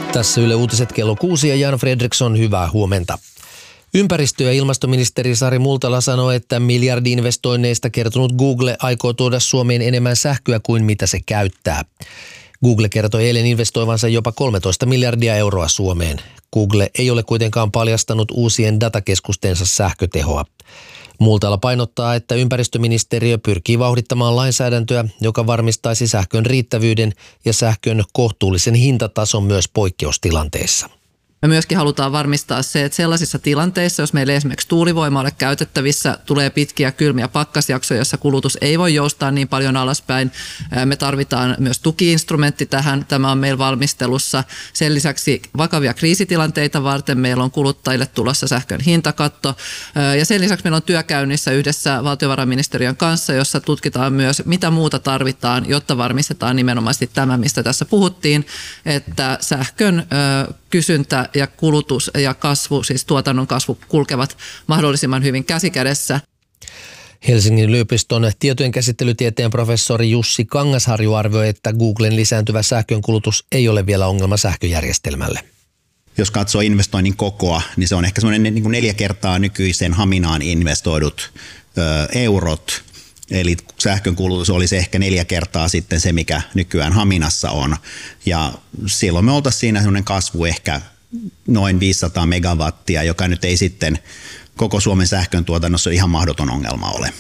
Tässä Yle Uutiset kello 6 ja Jan Fredriksson, hyvää huomenta. Ympäristö- ja ilmastoministeri Sari Multala sanoi, että miljardi-investoinneista kertonut Google aikoo tuoda Suomeen enemmän sähköä kuin mitä se käyttää. Google kertoi eilen investoivansa jopa 13 miljardia euroa Suomeen. Google ei ole kuitenkaan paljastanut uusien datakeskustensa sähkötehoa. Multala painottaa, että ympäristöministeriö pyrkii vauhdittamaan lainsäädäntöä, joka varmistaisi sähkön riittävyyden ja sähkön kohtuullisen hintatason myös poikkeustilanteissa. Me myöskin halutaan varmistaa se, että sellaisissa tilanteissa, jos meillä esimerkiksi tuulivoima ole käytettävissä, tulee pitkiä kylmiä pakkasjaksoja, jossa kulutus ei voi joustaa niin paljon alaspäin. Me tarvitaan myös tuki-instrumentti tähän. Tämä on meillä valmistelussa. Sen lisäksi vakavia kriisitilanteita varten meillä on kuluttajille tulossa sähkön hintakatto. Ja sen lisäksi meillä on työkäynnissä yhdessä valtiovarainministeriön kanssa, jossa tutkitaan myös, mitä muuta tarvitaan, jotta varmistetaan nimenomaisesti tämä, mistä tässä puhuttiin, että sähkön kysyntä ja kulutus ja kasvu, siis tuotannon kasvu, kulkevat mahdollisimman hyvin käsikädessä. Helsingin yliopiston tietojenkäsittelytieteen professori Jussi Kangasharju arvioi, että Googlen lisääntyvä sähkönkulutus ei ole vielä ongelma sähköjärjestelmälle. Jos katsoo investoinnin kokoa, niin se on ehkä semmoinen niin kuin 4 kertaa nykyisen Haminaan investoidut eurot. Eli sähkön kulutus olisi ehkä 4 kertaa sitten se, mikä nykyään Haminassa on. Ja silloin me oltaisiin siinä semmoinen kasvu ehkä noin 500 megawattia, joka nyt ei sitten koko Suomen sähkön tuotannossa ihan mahdoton ongelma ole.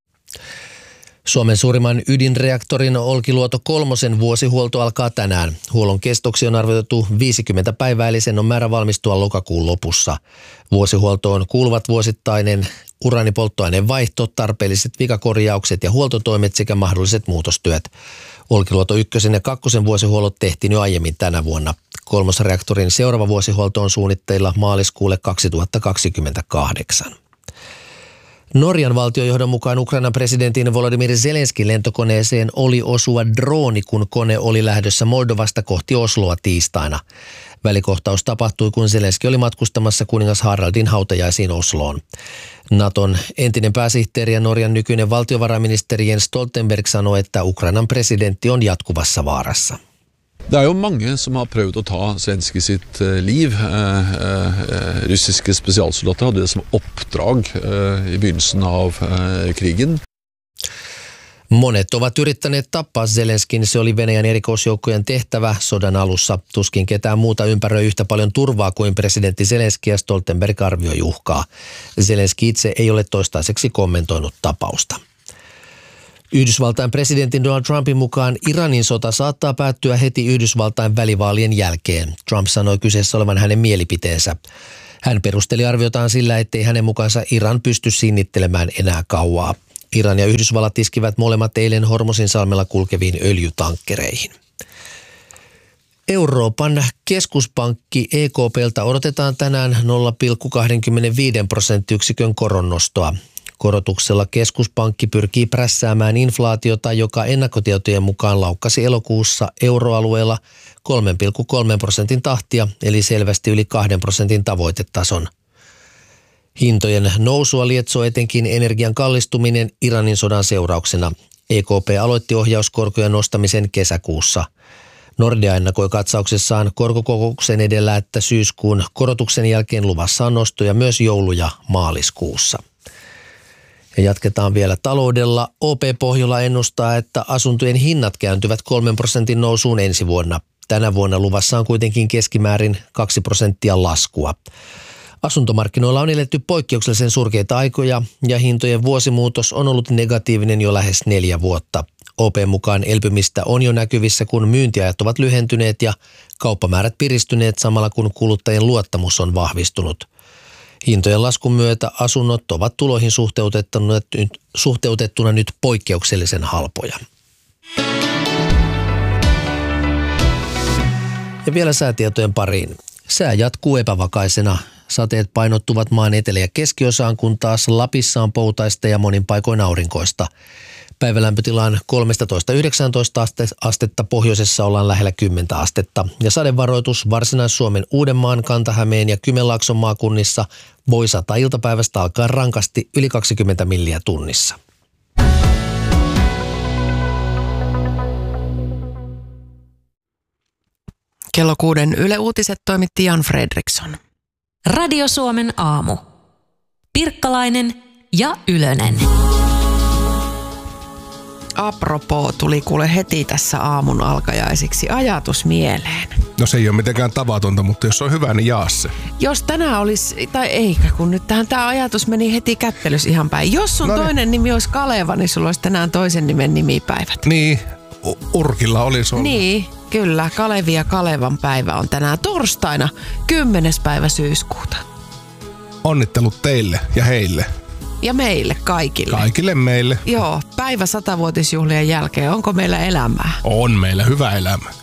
Suomen suurimman ydinreaktorin Olkiluoto 3 vuosihuolto alkaa tänään. Huollon kestoksi on arvioitu 50 päivää, eli sen on määrä valmistua lokakuun lopussa. Vuosihuoltoon kuuluvat vuosittainen uraanipolttoaineen vaihto, tarpeelliset vikakorjaukset ja huoltotoimet sekä mahdolliset muutostyöt. Olkiluoto 1 ja 2 vuosihuollot tehtiin jo aiemmin tänä vuonna. 3. reaktorin seuraava vuosihuolto on suunnitteilla maaliskuulle 2028. Norjan valtiojohdon mukaan Ukrainan presidentin Volodymyr Zelenskin lentokoneeseen oli osua drooni, kun kone oli lähdössä Moldovasta kohti Osloa tiistaina. Välikohtaus tapahtui, kun Zelenski oli matkustamassa kuningas Haraldin hautajaisiin Osloon. Naton entinen pääsihteeri ja Norjan nykyinen valtiovarainministeri Jens Stoltenberg sanoi, että Ukrainan presidentti on jatkuvassa vaarassa. Det er jo mange som har prøvd å ta Zelenskyj sitt liv. Russiske spesialsoldater hadde det som oppdrag i begynnelsen av krigen. Monet ovat yrittäneet tappaa Zelenskin, se oli Venäjän erikoisjoukkojen tehtävä sodan alussa. Tuskin ketään muuta ympäröi yhtä paljon turvaa kuin presidentti Zelenski ja Stoltenberg arvioi uhkaa. Zelenski itse ei ole toistaiseksi kommentoinut tapausta. Yhdysvaltain presidentin Donald Trumpin mukaan Iranin sota saattaa päättyä heti Yhdysvaltain välivaalien jälkeen. Trump sanoi kyseessä olevan hänen mielipiteensä. Hän perusteli arviotaan sillä, ettei hänen mukaansa Iran pysty sinnittelemään enää kauaa. Iran ja Yhdysvallat iskivät molemmat eilen Hormuzinsalmella kulkeviin öljytankkereihin. Euroopan keskuspankki EKP:ltä odotetaan tänään 0,25% koronnostoa. Korotuksella keskuspankki pyrkii prässäämään inflaatiota, joka ennakkotietojen mukaan laukkasi elokuussa euroalueella 3,3% tahtia, eli selvästi yli 2% tavoitetason. Hintojen nousua lietsoo etenkin energian kallistuminen Iranin sodan seurauksena. EKP aloitti ohjauskorkojen nostamisen kesäkuussa. Nordea ennakoi katsauksessaan korkokokouksen edellä, että syyskuun korotuksen jälkeen luvassa on nostoja myös joulu- ja maaliskuussa. Ja jatketaan vielä taloudella. OP Pohjola ennustaa, että asuntojen hinnat kääntyvät 3% nousuun ensi vuonna. Tänä vuonna luvassa on kuitenkin keskimäärin 2% laskua. Asuntomarkkinoilla on eletty poikkeuksellisen surkeita aikoja ja hintojen vuosimuutos on ollut negatiivinen jo lähes 4 vuotta. OP mukaan elpymistä on jo näkyvissä, kun myyntiajat ovat lyhentyneet ja kauppamäärät piristyneet samalla kun kuluttajien luottamus on vahvistunut. Hintojen laskun myötä asunnot ovat tuloihin suhteutettuna nyt poikkeuksellisen halpoja. Ja vielä säätietojen pariin. Sää jatkuu epävakaisena. Sateet painottuvat maan etelä- ja keskiosaan, kun taas Lapissa on poutaista ja monin paikoin aurinkoista. Päivälämpötila on 13–19 astetta, pohjoisessa ollaan lähellä 10 astetta. Ja sadevaroitus Varsinais-Suomen, Uudenmaan, Kanta-Hämeen ja Kymenlaakson maakunnissa voi sataa iltapäivästä alkaa rankasti yli 20 milliä tunnissa. Kello 6 Yle Uutiset toimitti Jan Fredriksson. Radio Suomen aamu. Pirkkalainen ja Ylönen. Apropos tuli kuule heti tässä aamun alkajaisiksi ajatus mieleen. No se ei ole mitenkään tavatonta, mutta jos on hyvä, niin jaa se. Jos tänään olisi, tai eikä, kun nyt tämä ajatus meni heti kättelys ihan päin. Jos sun toinen nimi olisi Kaleva, niin sulla olisi tänään toisen nimen nimipäivät. Niin, Urkilla olisi ollut. Niin, kyllä. Kalevi ja Kalevan päivä on tänään torstaina 10. päivä syyskuuta. Onnittelut teille ja heille. Ja meille kaikille. Kaikille meille. Joo, päivä 100-vuotisjuhlien jälkeen. Onko meillä elämää? On meillä hyvä elämä.